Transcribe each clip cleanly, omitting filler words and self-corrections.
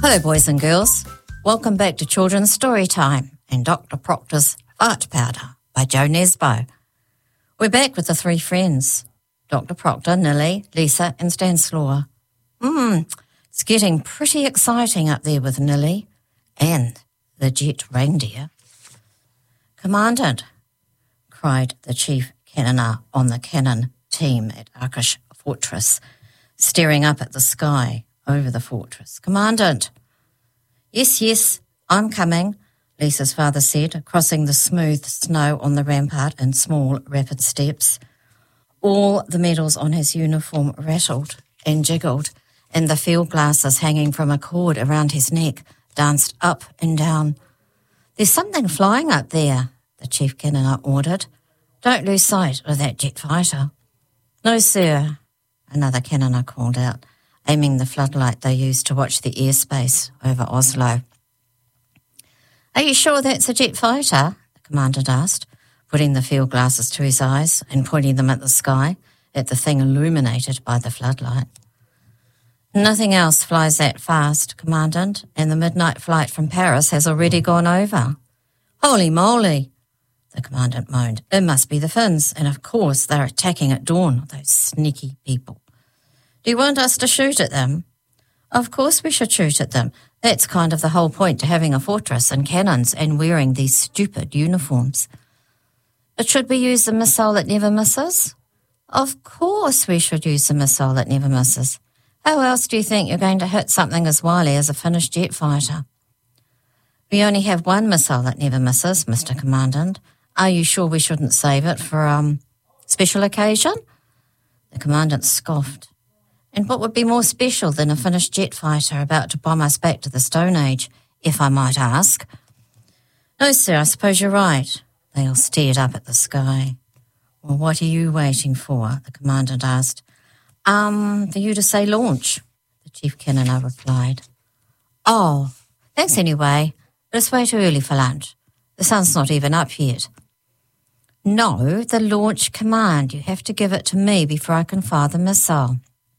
Hello, boys and girls. Welcome back to Children's Story Time and Dr. Proctor's Fart Powder by Joe Nesbo. We're back with the three friends, Dr. Proctor, Nilly, Lisa and Stanislaw. It's getting pretty exciting up there with Nilly and the jet reindeer. Commandant, cried the chief cannoner on the cannon team at Arkish Fortress, staring up at the sky over the fortress. Commandant. Yes, I'm coming, Lisa's father said, crossing the smooth snow on the rampart in small, rapid steps. All the medals on his uniform rattled and jiggled, and the field glasses hanging from a cord around his neck danced up and down. There's something flying up there, the chief cannoner ordered. Don't lose sight of that jet fighter. No, sir, another cannoner called out, aiming the floodlight they used to watch the airspace over Oslo. Are you sure that's a jet fighter? The commandant asked, putting the field glasses to his eyes and pointing them at the sky, at the thing illuminated by the floodlight. Nothing else flies that fast, Commandant, and the midnight flight from Paris has already gone over. Holy moly, the Commandant moaned. It must be the Finns, and of course they're attacking at dawn, those sneaky people. Do you want us to shoot at them? Of course we should shoot at them. That's kind of the whole point to having a fortress and cannons and wearing these stupid uniforms. But should we use the missile that never misses? Of course we should use the missile that never misses. How else do you think you're going to hit something as wily as a Finnish jet fighter? We only have one missile that never misses, Mr. Commandant. Are you sure we shouldn't save it for, special occasion? The Commandant scoffed. And what would be more special than a Finnish jet fighter about to bomb us back to the Stone Age, if I might ask? No, sir, I suppose you're right. They all stared up at the sky. Well, what are you waiting for? The Commandant asked. For you to say launch, the chief cannoner replied. Oh, thanks anyway, but it's way too early for lunch. The sun's not even up yet. No, the launch command. You have to give it to me before I can fire the missile.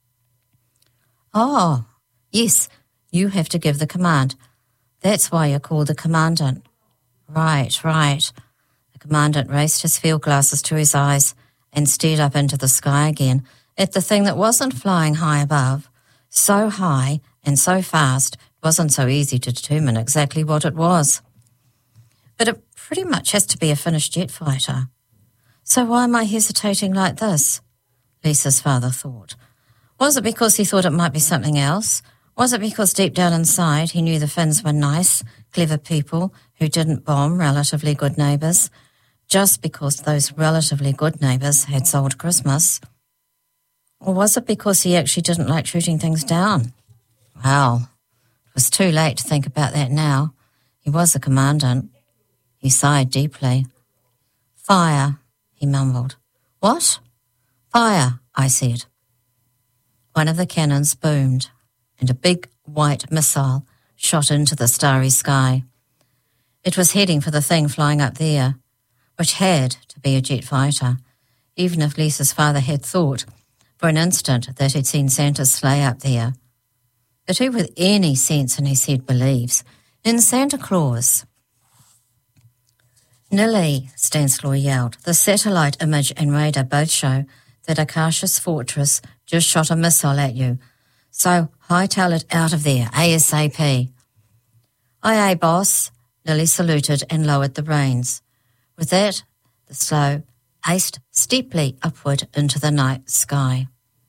Oh, yes, you have to give the command. That's why you're called the Commandant. Right. The Commandant raised his field glasses to his eyes and stared up into the sky again at the thing that wasn't flying high above. So high and so fast, it wasn't so easy to determine exactly what it was. But it pretty much has to be a Finnish jet fighter. So why am I hesitating like this? Lisa's father thought. Was it because he thought it might be something else? Was it because deep down inside he knew the Finns were nice, clever people who didn't bomb relatively good neighbours, just because those relatively good neighbours had sold Christmas? Or was it because he actually didn't like shooting things down? Well, it was too late to think about that now. He was the Commandant. He sighed deeply. Fire, he mumbled. What? Fire, I said. One of the cannons boomed, and a big white missile shot into the starry sky. It was heading for the thing flying up there, which had to be a jet fighter, even if Lisa's father had thought for an instant that he'd seen Santa's sleigh up there. But who with any sense in his head believes in Santa Claus? Nilly, Stanislaw yelled. The satellite image and radar both show that Akash's fortress just shot a missile at you. So hightail it out of there, ASAP. Aye, boss. Nilly saluted and lowered the reins. With that, the slow aced steeply upward into the night sky.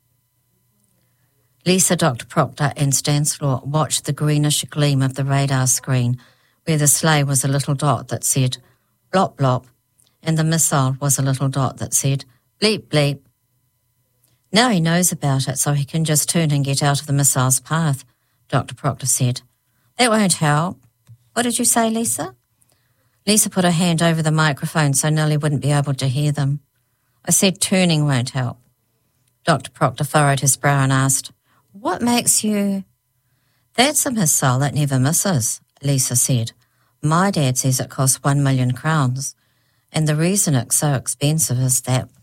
Lisa, Dr. Proctor and Stanislaw watched the greenish gleam of the radar screen where the sleigh was a little dot that said blop blop and the missile was a little dot that said bleep bleep. Now he knows about it, so he can just turn and get out of the missile's path, Dr. Proctor said. That won't help. What did you say, Lisa? Lisa put her hand over the microphone so Nilly wouldn't be able to hear them. I said turning won't help. Dr. Proctor furrowed his brow and asked, What makes you... That's a missile that never misses, Lisa said. My dad says it costs 1 million crowns, and the reason it's so expensive is that